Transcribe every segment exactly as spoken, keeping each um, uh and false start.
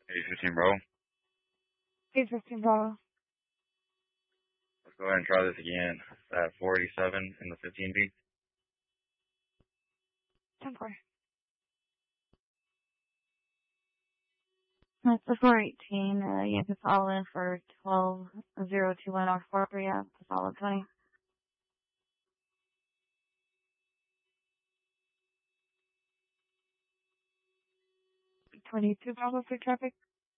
eight fifteen Bravo. eight fifteen Bravo. Let's go ahead and try this again. At four eighty-seven in the fifteen B. ten four. That's the four eighteen. Uh, you have to follow in for twelve zero two one off four three. Yeah, to follow twenty. twenty-two Bravo for traffic.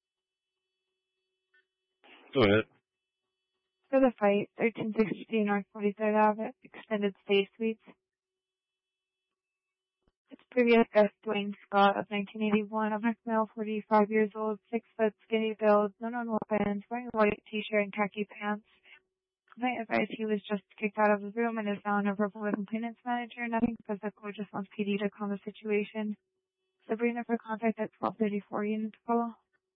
Go ahead. For the fight, thirteen sixty North forty-third Avenue, Extended Stay Suites. Its previous guest, Dwayne Scott, of nineteen eighty-one, a black male, forty-five years old, six foot, skinny build, no known weapons, wearing a white t-shirt and khaki pants. Complaint advised he was just kicked out of the room and is now in a verbal with complainants manager. Nothing physical, just wants P D to calm the situation. Sabrina for contact at twelve thirty-four, unit to follow.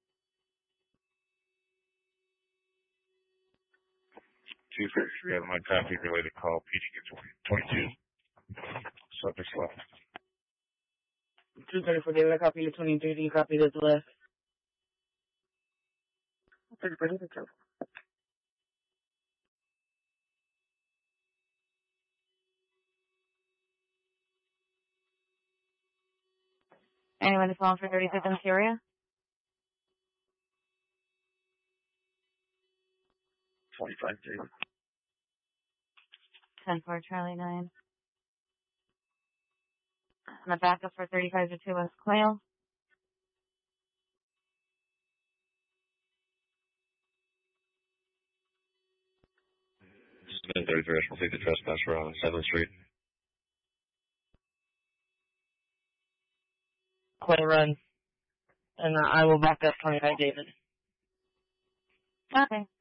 Two six, got my copy related call, P D twenty-two. Subject left. two thirty-four, David, I copy you twenty-three, do you copy this left? thirty-four, be careful. Anyone is calling for thirty-fifth in this area? twenty-five, David. ten four, Charlie nine. And the backup for thirty-five to two West Quail. This has been thirty-three, I will take the trespasser on seventh Street. Quay run. And uh, I will back up twenty-five, David. Okay.